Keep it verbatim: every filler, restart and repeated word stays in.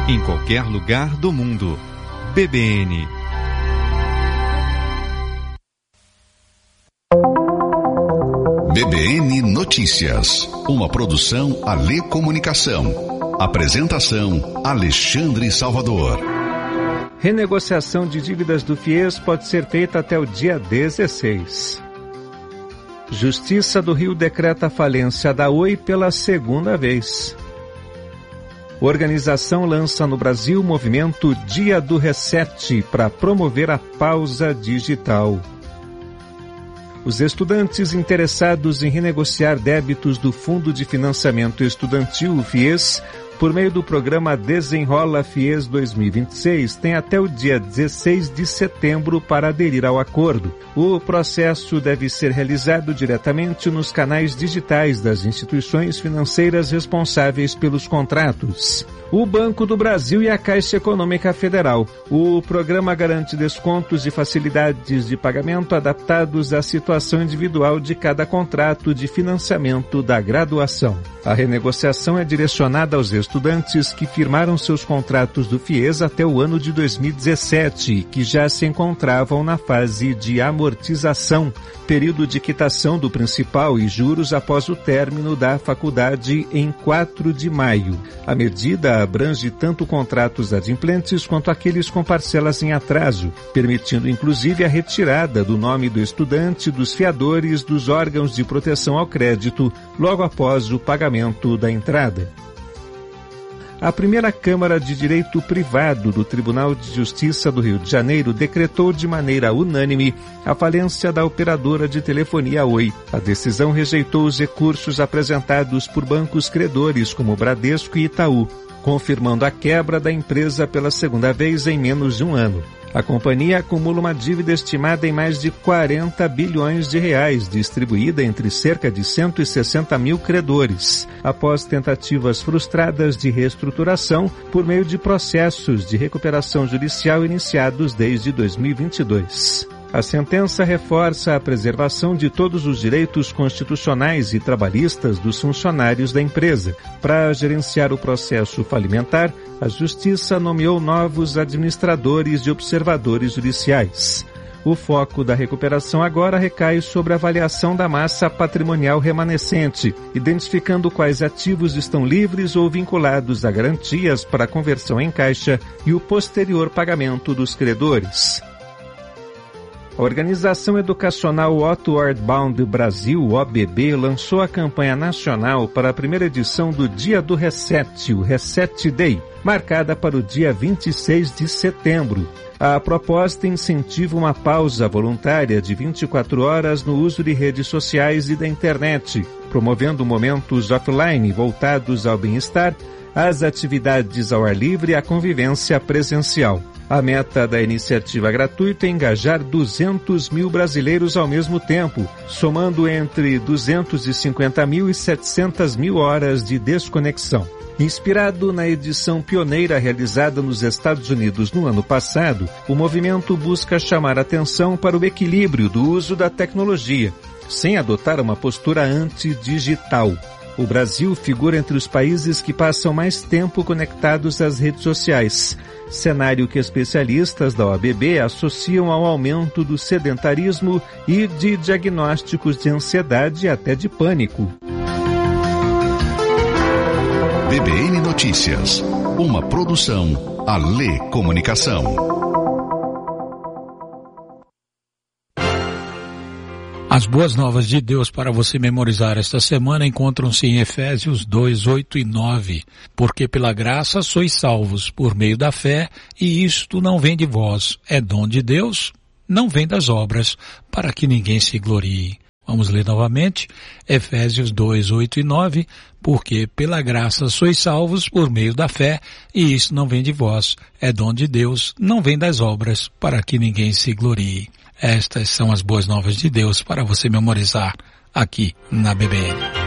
em qualquer lugar do mundo. B B N. B B N Notícias, uma produção Alê Comunicação. Apresentação Alexandre Salvador. Renegociação de dívidas do FIES pode ser feita até o dia dezesseis. Justiça do Rio decreta a falência da Oi pela segunda vez. Organização lança no Brasil o movimento Dia do Reset para promover a pausa digital. Os estudantes interessados em renegociar débitos do Fundo de Financiamento Estudantil, o FIES, por meio do programa Desenrola FIES dois mil e vinte e seis, têm até o dia dezesseis de setembro para aderir ao acordo. O processo deve ser realizado diretamente nos canais digitais das instituições financeiras responsáveis pelos contratos. O Banco do Brasil e a Caixa Econômica Federal. O programa garante descontos e facilidades de pagamento adaptados à situação individual de cada contrato de financiamento da graduação. A renegociação é direcionada aos estudantes que firmaram seus contratos do FIES até o ano de dois mil e dezessete, que já se encontravam na fase de amortização, período de quitação do principal e juros após o término da faculdade em quatro de maio. A medida abrange tanto contratos adimplentes quanto aqueles com parcelas em atraso, permitindo inclusive a retirada do nome do estudante, dos fiadores, dos órgãos de proteção ao crédito, logo após o pagamento da entrada. A primeira Câmara de Direito Privado do Tribunal de Justiça do Rio de Janeiro decretou de maneira unânime a falência da operadora de telefonia Oi. A decisão rejeitou os recursos apresentados por bancos credores como Bradesco e Itaú, confirmando a quebra da empresa pela segunda vez em menos de um ano. A companhia acumula uma dívida estimada em mais de quarenta bilhões de reais, distribuída entre cerca de cento e sessenta mil credores, após tentativas frustradas de reestruturação por meio de processos de recuperação judicial iniciados desde dois mil e vinte e dois. A sentença reforça a preservação de todos os direitos constitucionais e trabalhistas dos funcionários da empresa. Para gerenciar o processo falimentar, a Justiça nomeou novos administradores e observadores judiciais. O foco da recuperação agora recai sobre a avaliação da massa patrimonial remanescente, identificando quais ativos estão livres ou vinculados a garantias para conversão em caixa e o posterior pagamento dos credores. A Organização Educacional Outward Bound Brasil, O B B, lançou a campanha nacional para a primeira edição do Dia do Reset, o Reset Day, marcada para o dia vinte e seis de setembro. A proposta incentiva uma pausa voluntária de vinte e quatro horas no uso de redes sociais e da internet, promovendo momentos offline voltados ao bem-estar, às atividades ao ar livre e à convivência presencial. A meta da iniciativa gratuita é engajar duzentos mil brasileiros ao mesmo tempo, somando entre duzentos e cinquenta mil e setecentas mil horas de desconexão. Inspirado na edição pioneira realizada nos Estados Unidos no ano passado, o movimento busca chamar atenção para o equilíbrio do uso da tecnologia, sem adotar uma postura antidigital. O Brasil figura entre os países que passam mais tempo conectados às redes sociais, cenário que especialistas da O B B associam ao aumento do sedentarismo e de diagnósticos de ansiedade e até de pânico. B B N Notícias, uma produção Alê Comunicação. As boas novas de Deus para você memorizar esta semana encontram-se em Efésios dois, oito e nove. Porque pela graça sois salvos por meio da fé, e isto não vem de vós, é dom de Deus, não vem das obras, para que ninguém se glorie. Vamos ler novamente, Efésios dois, oito e nove. Porque pela graça sois salvos por meio da fé, e isso não vem de vós, é dom de Deus, não vem das obras, para que ninguém se glorie. Estas são as boas novas de Deus para você memorizar aqui na B B N.